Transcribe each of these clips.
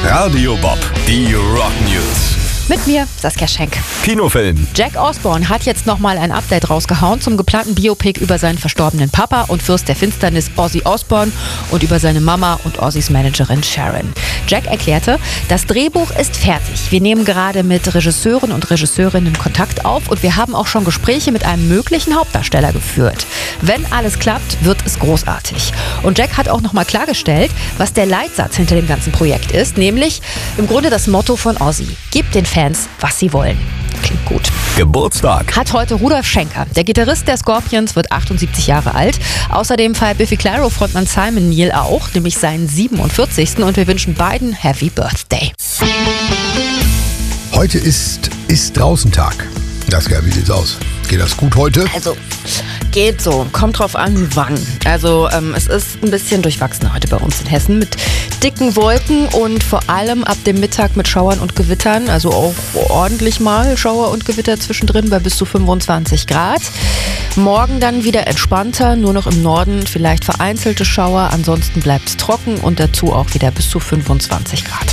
Radio Bob, die Rock News. Mit mir, Saskia Schenk. Kinofilm. Jack Osbourne hat jetzt nochmal ein Update rausgehauen zum geplanten Biopic über seinen verstorbenen Papa und Fürst der Finsternis Ozzy Osbourne und über seine Mama und Ozzys Managerin Sharon. Jack erklärte, das Drehbuch ist fertig. Wir nehmen gerade mit Regisseuren und Regisseurinnen Kontakt auf und wir haben auch schon Gespräche mit einem möglichen Hauptdarsteller geführt. Wenn alles klappt, wird es großartig. Und Jack hat auch nochmal klargestellt, was der Leitsatz hinter dem ganzen Projekt ist, nämlich im Grunde das Motto von Ozzy: Gib den Fans, was sie wollen. Klingt gut. Geburtstag. Hat heute Rudolf Schenker. Der Gitarrist der Scorpions wird 78 Jahre alt. Außerdem feiert Biffy Clyro-Frontmann Simon Neil auch, nämlich seinen 47. Und wir wünschen beiden Happy Birthday. Heute ist Draußentag. Saskia, wie sieht's aus? Geht das gut heute? Also, geht so. Kommt drauf an, wann. Also, es ist ein bisschen durchwachsen heute bei uns in Hessen mit dicken Wolken und vor allem ab dem Mittag mit Schauern und Gewittern. Also auch ordentlich mal Schauer und Gewitter zwischendrin bei bis zu 25 Grad. Morgen dann wieder entspannter, nur noch im Norden vielleicht vereinzelte Schauer. Ansonsten bleibt es trocken und dazu auch wieder bis zu 25 Grad.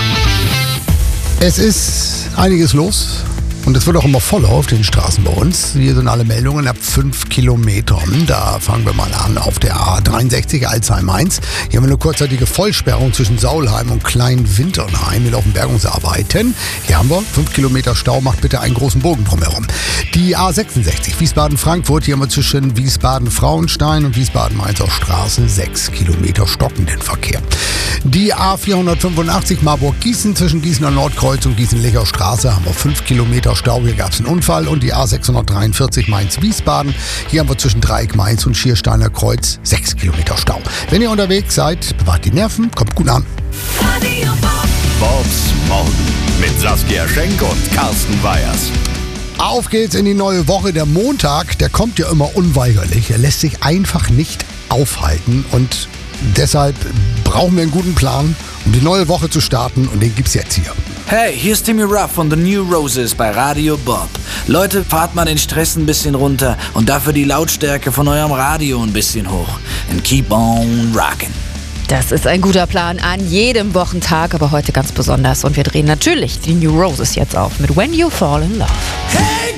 Es ist einiges los. Und es wird auch immer voller auf den Straßen bei uns. Hier sind alle Meldungen ab 5 Kilometern. Da fangen wir mal an auf der A63 Alzey-Mainz. Hier haben wir eine kurzzeitige Vollsperrung zwischen Saulheim und Kleinwinternheim. Wir laufen Bergungsarbeiten. Hier haben wir 5 Kilometer Stau. Macht bitte einen großen Bogen drumherum. Die A66 Wiesbaden-Frankfurt. Hier haben wir zwischen Wiesbaden-Frauenstein und Wiesbaden-Mainzer Straße 6 Kilometer stockenden Verkehr. Die A485 Marburg-Gießen zwischen Gießener Nordkreuz und Gießen-Lecher Straße haben wir 5 Kilometer Stau. Hier gab es einen Unfall. Und die A643 Mainz-Wiesbaden. Hier haben wir zwischen Dreieck Mainz und Schiersteiner Kreuz 6 Kilometer Stau. Wenn ihr unterwegs seid, bewahrt die Nerven, kommt gut an. Radio Bobs Morgen mit Saskia Schenk und Carsten Weyers. Auf geht's in die neue Woche. Der Montag, der kommt ja immer unweigerlich. Er lässt sich einfach nicht aufhalten. Und deshalb brauchen wir einen guten Plan, um die neue Woche zu starten. Und den gibt's jetzt hier. Hey, hier ist Timmy Ruff von The New Roses bei Radio Bob. Leute, fahrt mal den Stress ein bisschen runter und dafür die Lautstärke von eurem Radio ein bisschen hoch. And keep on rockin'. Das ist ein guter Plan an jedem Wochentag, aber heute ganz besonders. Und wir drehen natürlich die New Roses jetzt auf mit When You Fall in Love. Hey!